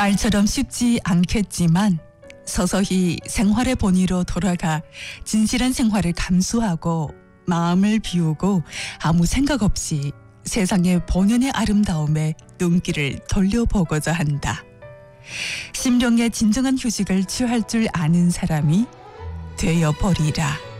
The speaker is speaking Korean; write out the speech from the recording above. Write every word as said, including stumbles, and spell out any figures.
말처럼 쉽지 않겠지만 서서히 생활의 본의로 돌아가 진실한 생활을 감수하고 마음을 비우고 아무 생각 없이 세상의 본연의 아름다움에 눈길을 돌려보고자 한다. 심령의 진정한 휴식을 취할 줄 아는 사람이 되어버리라.